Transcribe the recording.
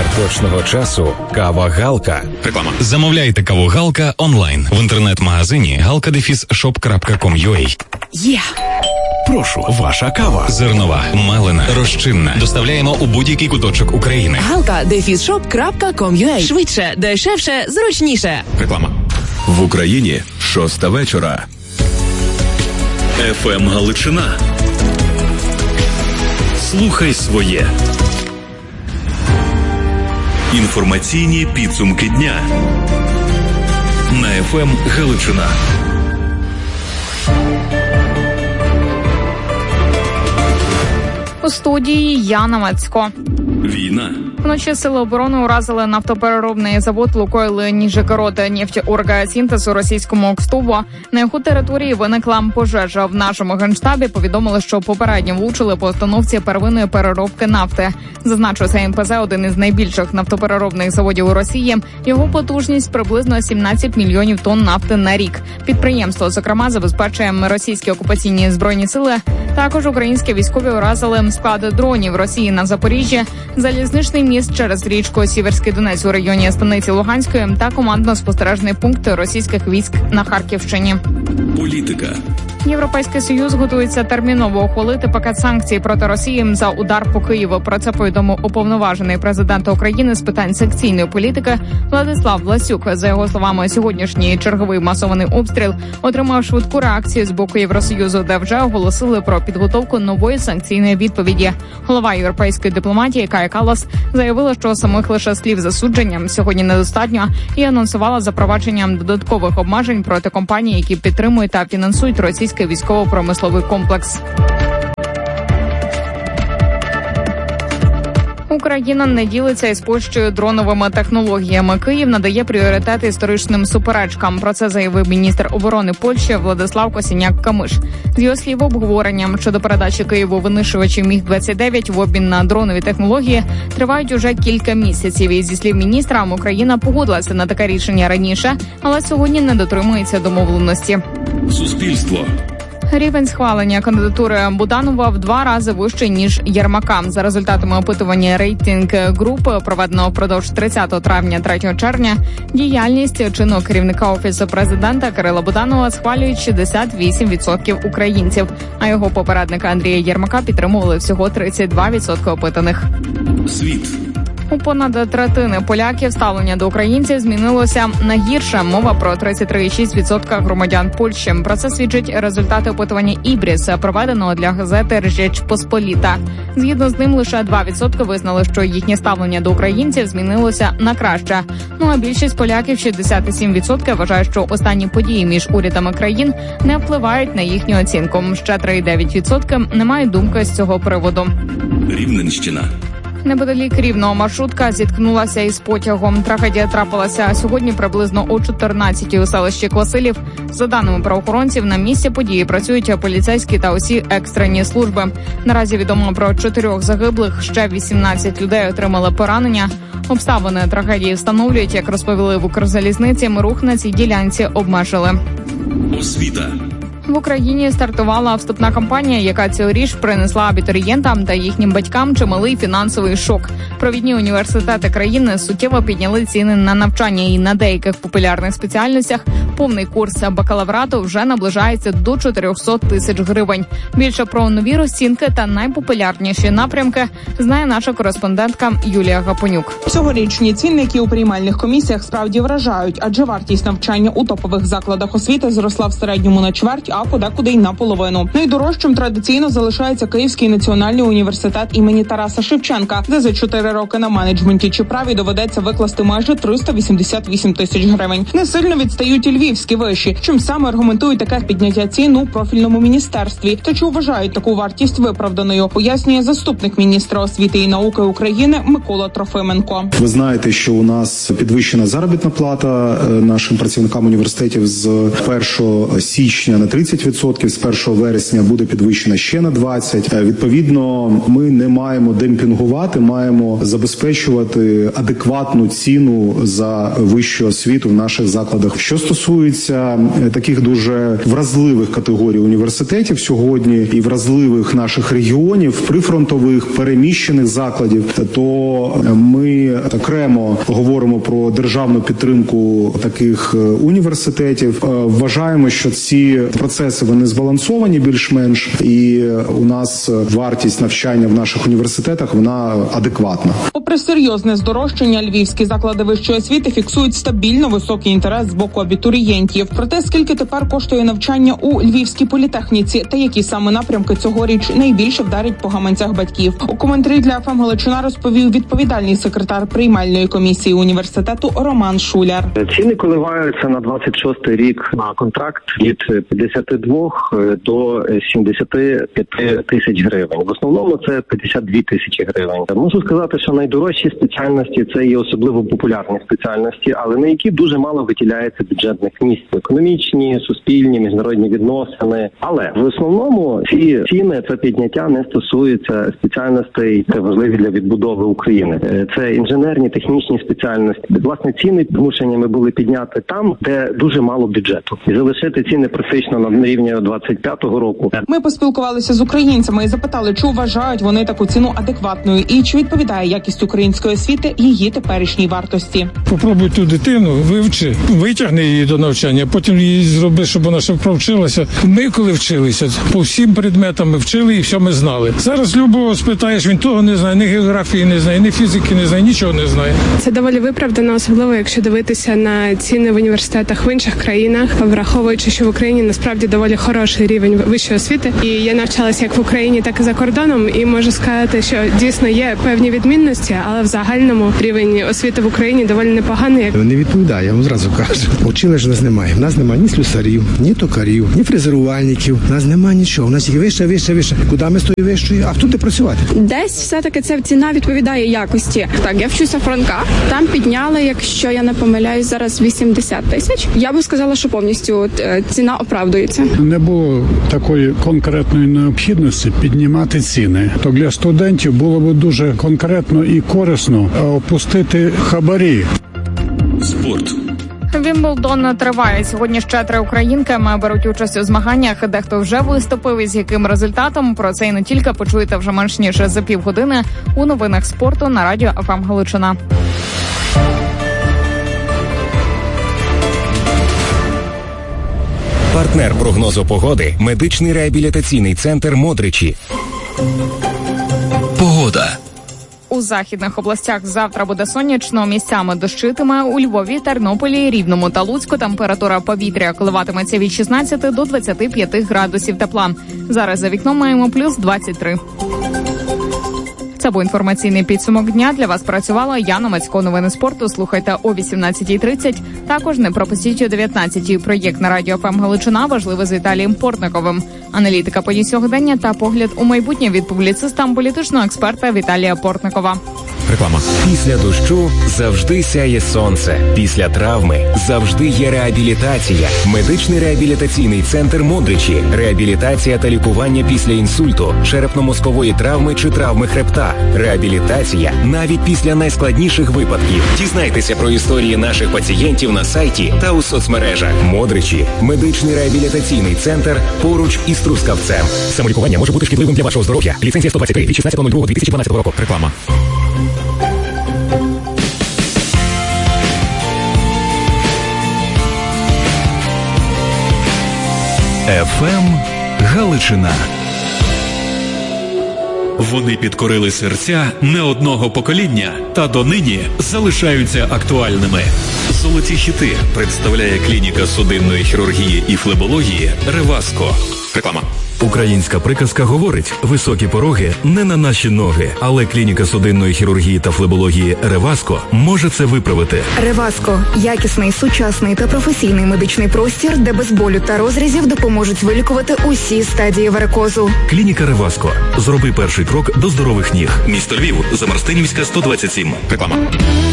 точного часу кава Галка. Реклама. Замовляйте каву Галка онлайн в інтернет-магазині galka-shop.com.ua. Є! Прошу, ваша кава. Зернова, мелена, розчинна. Доставляємо у будь-який куточок України. galka-shop.com.ua. Швидше, дешевше, зручніше. Реклама. В Україні 6 вечора. ФМ Галичина. Слухай своє. Інформаційні підсумки дня на ФМ Галичина. У студії Яна Мацько. Війна. Вночі сили оборони уразили нафтопереробний завод «Лукойл Ніжегород нефтеоргсинтез» у російському Окстубо. На його території виникла пожежа. В нашому генштабі повідомили, що попередньо влучили по установці первинної переробки нафти. Зазначу, НПЗ – один із найбільших нафтопереробних заводів у Росії. Його потужність приблизно 17 мільйонів тонн нафти на рік. Підприємство, зокрема, забезпечує російські окупаційні збройні сили. Також українські військові уразили склад дронів Росії на Запоріжжі, залізничний міст через річку Сіверський Донець у районі станиці Луганської та командно-спостережний пункт російських військ на Харківщині. Політика. Європейський Союз готується терміново ухвалити пакет санкцій проти Росії за удар по Києву. Про це повідомив уповноважений президента України з питань санкційної політики Владислав Власюк. За його словами, сьогоднішній черговий масований обстріл отримав швидку реакцію з боку Євросоюзу, де вже оголосили про підготовку нової санкційної відповіді. Голова європейської дипломатії Кая Каллас заявила, що самих лише слів засудження сьогодні недостатньо, і анонсувала запровадження додаткових обмежень проти компаній, які підтримують та фінансують російський військово-промисловий комплекс. Україна не ділиться із Польщею дроновими технологіями. Київ надає пріоритет історичним суперечкам. Про це заявив міністр оборони Польщі Владислав Косіняк-Камиш. З його слів, обговоренням щодо передачі Києву винищувачів Міг-29 в обмін на дронові технології тривають уже кілька місяців. І зі слів міністра, Україна погодилася на таке рішення раніше, але сьогодні не дотримується домовленості. Суспільство. Рівень схвалення кандидатури Буданова в 2 рази вищий, ніж Єрмака. За результатами опитування рейтинг групи, проведеного впродовж 30 травня 3 червня, діяльність чинного керівника Офісу президента Кирила Буданова схвалюють 68% українців, а його попередника Андрія Єрмака підтримували всього 32% опитаних. Світ. У понад третини поляків ставлення до українців змінилося на гірше. Мова про 33,6% громадян Польщі. Про це свідчать результати опитування Ібріс, проведеного для газети «Річ Посполіта». Згідно з ним, лише 2% визнали, що їхнє ставлення до українців змінилося на краще. Ну а більшість поляків, 67%, вважає, що останні події між урядами країн не впливають на їхню оцінку. Ще 3,9% не мають думки з цього приводу. Рівненщина. Неподалік Рівного маршрутка зіткнулася із потягом. Трагедія трапилася сьогодні приблизно о 14-й у селищі Квасилів. За даними правоохоронців, на місці події працюють поліцейські та усі екстрені служби. Наразі відомо про 4 загиблих, ще 18 людей отримали поранення. Обставини трагедії встановлюють, як розповіли в Укрзалізниці, рух на цій ділянці обмежили. Освіта. В Україні стартувала вступна кампанія, яка цьогоріч принесла абітурієнтам та їхнім батькам чималий фінансовий шок. Провідні університети країни суттєво підняли ціни на навчання, і на деяких популярних спеціальностях повний курс бакалаврату вже наближається до 400 тисяч гривень. Більше про нові розцінки та найпопулярніші напрямки знає наша кореспондентка Юлія Гапонюк. Цьогорічні цінники у приймальних комісіях справді вражають, адже вартість навчання у топових закладах освіти зросла в середньому на чверть, а подекуди й наполовину. Найдорожчим традиційно залишається Київський національний університет імені Тараса Шевченка, де за 4 роки на менеджменті чи праві доведеться викласти майже 388 тисяч гривень. Не сильно відстають і львівські виші. Чим саме аргументують таке підняття цін у профільному міністерстві? Та чи вважають таку вартість виправданою, пояснює заступник міністра освіти і науки України Микола Трофименко. Ви знаєте, що у нас підвищена заробітна плата нашим працівникам університетів з 1 січня на 30%. 30%, з 1 вересня буде підвищена ще на 20%. Відповідно, ми не маємо демпінгувати, маємо забезпечувати адекватну ціну за вищу освіту в наших закладах. Що стосується таких дуже вразливих категорій університетів сьогодні і вразливих наших регіонів, прифронтових, переміщених закладів, то ми окремо говоримо про державну підтримку таких університетів. Вважаємо, що ці процеси, вони збалансовані більш-менш, і у нас вартість навчання в наших університетах, вона адекватна. Попри серйозне здорожчання, львівські заклади вищої освіти фіксують стабільно високий інтерес з боку абітурієнтів. Проте, скільки тепер коштує навчання у Львівській політехніці та які саме напрямки цьогоріч найбільше вдарять по гаманцях батьків. У коментарі для ФМ Галичина розповів відповідальний секретар приймальної комісії університету Роман Шуляр. Ціни коливаються на 26-й рік на контракт від 52 до 75 тисяч гривень. В основному це 52 тисячі гривень. Можу сказати, що найдорожчі спеціальності – це є особливо популярні спеціальності, але на які дуже мало виділяється бюджетних місць. Економічні, суспільні, міжнародні відносини. Але в основному ці ціни, це підняття не стосується спеціальностей, це важливі для відбудови України. Це інженерні, технічні спеціальності. Власне, ціни змушені були підняти там, де дуже мало бюджету. І залишити ціни практично на рівні 25-го року. Ми поспілкувалися з українцями і запитали, чи вважають вони таку ціну адекватною і чи відповідає якість української освіти її теперішній вартості. Попробуй ту дитину, вивчи, витягни її до навчання, потім її зроби, щоб вона ще провчилася. Ми, коли вчилися, по всім предметам ми вчили і все ми знали. Зараз любого спитаєш, він того не знає, ні географії не знає, ні фізики не знає, нічого не знає. Це доволі виправдано, особливо якщо дивитися на ціни в університетах в інших країнах, враховуючи, що в Україні насправді доволі хороший рівень вищої освіти. І я навчалася як в Україні, так і за кордоном, і можу сказати, що дійсно є певні відмінності, але в загальному рівень освіти в Україні доволі непоганий. Не відповідає, я вам зразу кажу. Учили ж нас немає. У нас немає ні слюсарів, ні токарів, ні фрезерувальників. У нас немає нічого. У нас тільки вище. Куди ми з тою вищою? А хто де працювати? Десь все-таки ця ціна відповідає якості. Так, я вчуся в Франка. Там підняли, якщо я не помиляюсь, зараз 80 тисяч. Я би сказала, що повністю ціна оправдується. Не було такої конкретної необхідності піднімати ціни. То для студентів було б дуже конкретно і корисно опустити хабарі. Спорт. Вімблдон триває. Сьогодні ще 3 українки беруть участь у змаганнях. Дехто вже виступив і з яким результатом. Про це і не тільки почуєте вже менш ніж за півгодини у новинах спорту на радіо ФМ Галичина. Партнер прогнозу погоди – медичний реабілітаційний центр «Модричі». Погода. У західних областях завтра буде сонячно, місцями дощитиме. У Львові, Тернополі, Рівному та Луцьку температура повітря коливатиметься від 16 до 25 градусів тепла. Зараз за вікном маємо плюс 23. Це був інформаційний підсумок дня. Для вас працювала Яна Мацько. Новини спорту слухайте о 18:30. Також не пропустіть о 19:00 проєкт на радіо ФМ Галичина «Важливе» з Віталієм Портниковим. Аналітика подій сьогодення та погляд у майбутнє від публіциста, політичного експерта Віталія Портникова. Реклама. Після дощу завжди сяє сонце. Після травми завжди є реабілітація. Медичний реабілітаційний центр «Модричі». Реабілітація та лікування після інсульту, черепно-мозкової травми чи травми хребта. Реабілітація навіть після найскладніших випадків. Дізнайтеся про історії наших пацієнтів на сайті та у соцмережах. «Модричі» – медичний реабілітаційний центр поруч із Трускавцем. Самолікування може бути шкідливим для вашого здоров'я. Ліцензія 123 від 16.02.2012 року. Реклама. ФМ Галичина. Вони підкорили серця не одного покоління та донині залишаються актуальними. Золоті хіти представляє клініка судинної хірургії і флебології «Реваско». Реклама. Українська приказка говорить: високі пороги не на наші ноги, але клініка судинної хірургії та флебології «Реваско» може це виправити. «Реваско» – якісний, сучасний та професійний медичний простір, де без болю та розрізів допоможуть вилікувати усі стадії варикозу. Клініка «Реваско». Зроби перший крок до здорових ніг. Місто Львів, Замарстинівська, 127. Реклама.